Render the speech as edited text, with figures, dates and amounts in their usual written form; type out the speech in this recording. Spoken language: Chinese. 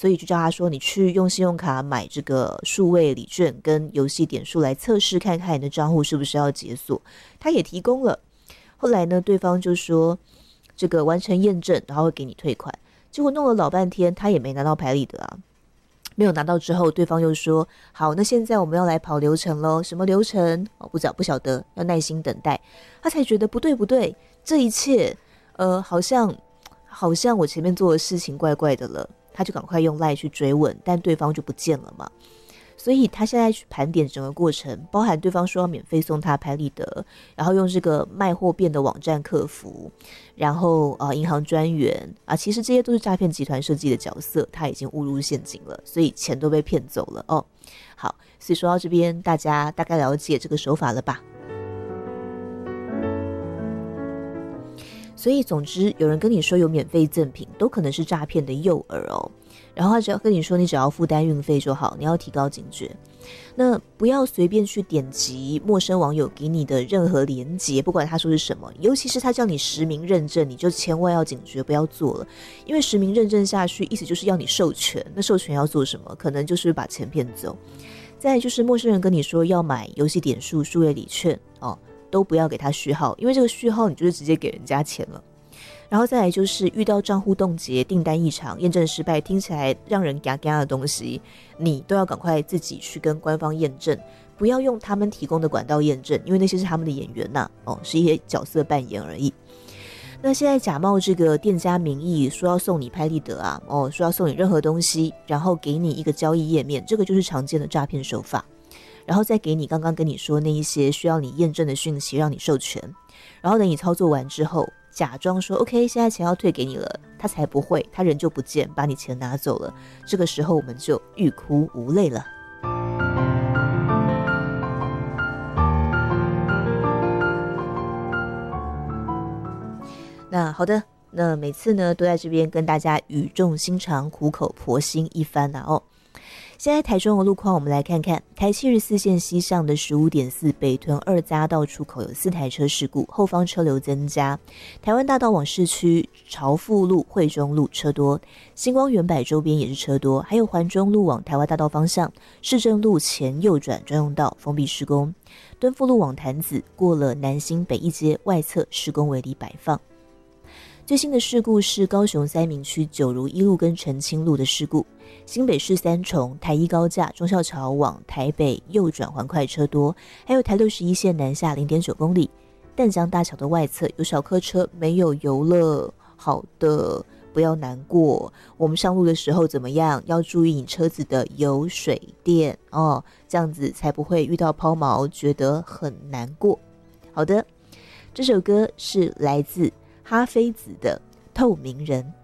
所以就叫他说你去用信用卡买这个数位礼券跟游戏点数来测试看看你的账户是不是要解锁，他也提供了。后来呢，对方就说这个完成验证，然后会给你退款。结果弄了老半天，他也没拿到拍立得啊。没有拿到之后，对方又说好，那现在我们要来跑流程咯，什么流程？不晓得，要耐心等待。他才觉得不对，这一切好像我前面做的事情怪怪的了。他就赶快用 LINE 去追问，但对方就不见了嘛。所以他现在去盘点整个过程，包含对方说要免费送他拍立得，然后用这个卖货变的网站客服，然后银行专员其实这些都是诈骗集团设计的角色，他已经误入陷阱了，所以钱都被骗走了哦。好，所以说到这边，大家大概了解这个手法了吧？所以总之，有人跟你说有免费赠品，都可能是诈骗的诱饵哦。然后他只要跟你说你只要负担运费就好，你要提高警觉。那不要随便去点击陌生网友给你的任何连结，不管他说是什么，尤其是他叫你实名认证，你就千万要警觉，不要做了。因为实名认证下去，意思就是要你授权，那授权要做什么？可能就是把钱骗走。再来就是陌生人跟你说要买游戏点数、数位礼券都不要给他序号，因为这个序号你就是直接给人家钱了。然后再来就是遇到账户冻结、订单异常、验证失败，听起来让人嘎嘎的东西，你都要赶快自己去跟官方验证，不要用他们提供的管道验证，因为那些是他们的演员是一些角色扮演而已。那现在假冒这个店家名义说要送你拍立得说要送你任何东西，然后给你一个交易页面，这个就是常见的诈骗手法。然后再给你刚刚跟你说那一些需要你验证的讯息，让你授权，然后等你操作完之后，假装说 OK 现在钱要退给你了，他才不会，他人就不见，把你钱拿走了。这个时候我们就欲哭无泪了。那好的，那每次呢都在这边跟大家语重心长、苦口婆心一番现在台中的路况，我们来看看台74线西上的15.4北屯二匝道出口有4台车事故，后方车流增加。台湾大道往市区朝富路、惠中路车多，星光远百周边也是车多，还有环中路往台湾大道方向，市政路前右转专用道封闭施工，敦富路往潭子过了南新北一街外侧施工围篱摆放。最新的事故是高雄三民区九如一路跟澄清路的事故，新北市三重台一高架忠孝桥往台北右转环快车多，还有台61线南下 0.9 公里，淡江大桥的外侧有小客车没有油了。好的，不要难过，我们上路的时候怎么样？要注意你车子的油水电这样子才不会遇到抛锚觉得很难过。好的，这首歌是来自哈菲子的《透明人》。